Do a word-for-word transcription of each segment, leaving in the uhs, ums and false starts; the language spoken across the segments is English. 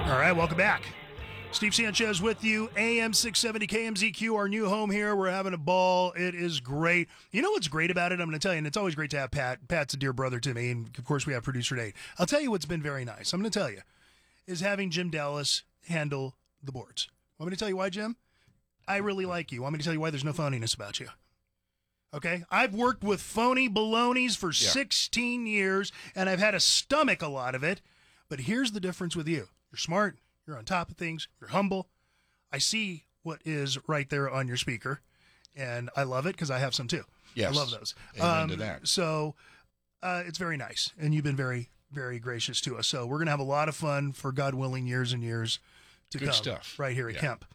All right, welcome back. Steve Sanchez with you, A M six seventy K M Z Q, our new home here. We're having a ball. It is great. You know what's great about it? I'm going to tell you, and it's always great to have Pat. Pat's a dear brother to me, and of course we have producer Nate. I'll tell you what's been very nice. I'm going to tell you, is having Jim Dallas handle the boards. Want me to tell you why, Jim? I really like you. Want me to tell you why there's no phoniness about you? Okay? I've worked with phony balonies for yeah. sixteen years, and I've had to stomach a lot of it. But here's the difference with you. You're smart. You're on top of things. You're humble. I see what is right there on your speaker, and I love it because I have some too. Yes. I love those. Amen um, to that. So uh, it's very nice, and you've been very, very gracious to us. So we're going to have a lot of fun for, God willing, years and years to Good come stuff. right here at Yeah. Kemp.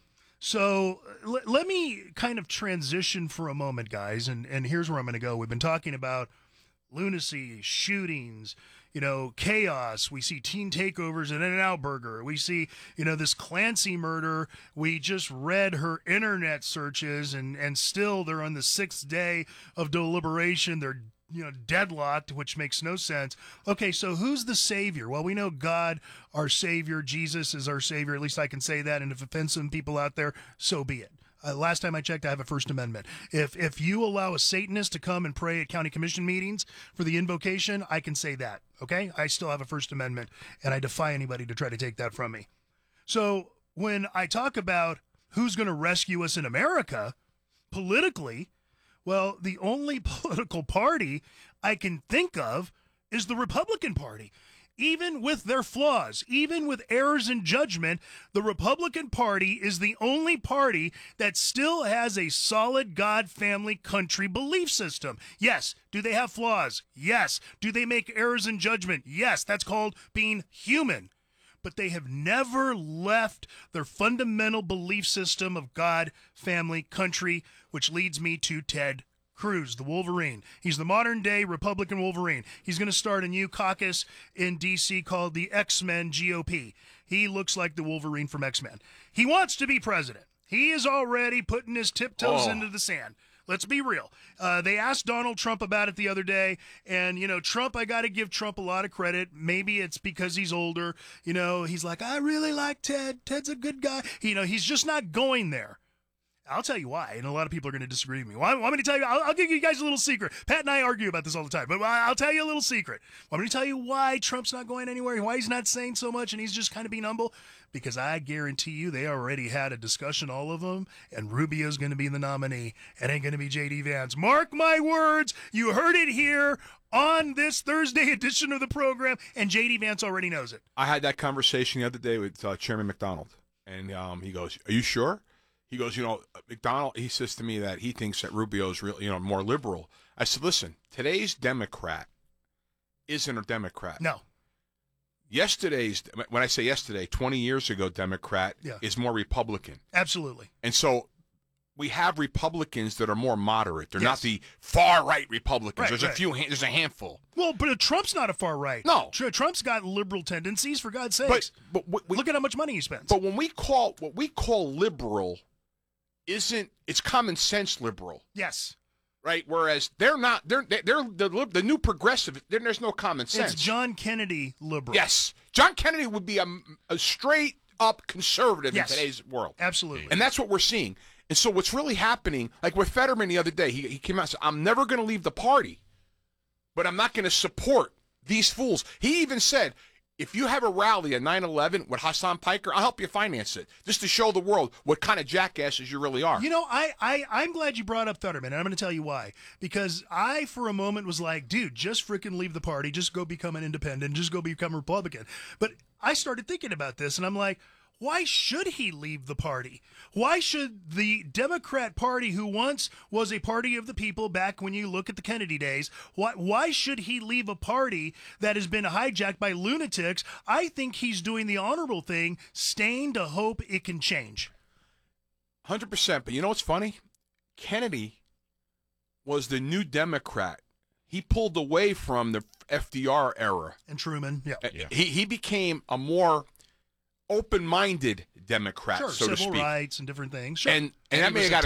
So l- let me kind of transition for a moment, guys, and, and here's where I'm going to go. We've been talking about lunacy, shootings, you know, chaos. We see teen takeovers at In-N-Out Burger. We see, you know, this Clancy murder. We just read her internet searches, and, and still they're on the sixth day of deliberation. They're, you know, deadlocked, which makes no sense. Okay, so who's the savior? Well, we know God, our savior. Jesus is our savior. At least I can say that. And if it offends some people out there, so be it. Uh, last time I checked, I have a First Amendment. If if you allow a Satanist to come and pray at county commission meetings for the invocation, I can say that, okay? I still have a First Amendment, and I defy anybody to try to take that from me. So when I talk about who's going to rescue us in America, politically, well, the only political party I can think of is the Republican Party. Even with their flaws, even with errors in judgment, the Republican Party is the only party that still has a solid God, family, country belief system. Yes. Do they have flaws? Yes. Do they make errors in judgment? Yes. That's called being human. But they have never left their fundamental belief system of God, family, country, which leads me to Ted Cruz, the Wolverine. He's the modern-day Republican Wolverine. He's going to start a new caucus in D C called the X-Men G O P. He looks like the Wolverine from X-Men. He wants to be president. He is already putting his tiptoes Oh. into the sand. Let's be real. Uh, they asked Donald Trump about it the other day, and, you know, Trump, I got to give Trump a lot of credit. Maybe it's because he's older. You know, he's like, I really like Ted. Ted's a good guy. You know, he's just not going there. I'll tell you why, and a lot of people are going to disagree with me. Well, want me to tell you? I'll, I'll give you guys a little secret. Pat and I argue about this all the time, but I'll tell you a little secret. Want me to tell you why Trump's not going anywhere, why he's not saying so much, and he's just kind of being humble? Because I guarantee you they already had a discussion, all of them, and Rubio's going to be the nominee. It ain't going to be J D Vance. Mark my words. You heard it here on this Thursday edition of the program, and J D Vance already knows it. I had that conversation the other day with uh, Chairman McDonald, and um, he goes, "Are you sure?" He goes, you know, McDonald, he says to me that he thinks that Rubio is real, you know, more liberal. I said, listen, today's Democrat isn't a Democrat. No. Yesterday's, when I say yesterday, twenty years ago, Democrat Yeah. is more Republican. Absolutely. And so we have Republicans that are more moderate. They're Yes. not the far-right Republicans. Right, there's right. a few, there's a handful. Well, but uh, Trump's not a far right. No. Tr- Trump's got liberal tendencies, for God's But, sakes. but we, we- Look at how much money he spends. But when we call, what we call liberal isn't, it's common sense liberal. Yes. Right, whereas they're not. They're they're the the new progressive. There's no common sense. It's John Kennedy liberal. Yes, John Kennedy would be a, a straight up conservative Yes. in today's world, Absolutely. and that's what we're seeing. And so, what's really happening, like with Fetterman the other day, he he came out and said, "I'm never going to leave the party, but I'm not going to support these fools." He even said, if you have a rally at nine eleven with Hassan Piker, I'll help you finance it, just to show the world what kind of jackasses you really are. You know, I, I, I'm glad you brought up Fetterman, and I'm going to tell you why. Because I, for a moment, was like, dude, just freaking leave the party. Just go become an independent. Just go become a Republican. But I started thinking about this, and I'm like, why should he leave the party? Why should the Democrat Party, who once was a party of the people back when you look at the Kennedy days, why, why should he leave a party that has been hijacked by lunatics? I think he's doing the honorable thing, staying to hope it can change. one hundred percent. But you know what's funny? Kennedy was the new Democrat. He pulled away from the F D R era. And Truman, yeah. Yeah. He he became a more open-minded Democrat, Sure, so to civil speak. rights and different things. Sure. And and, And that he may was have got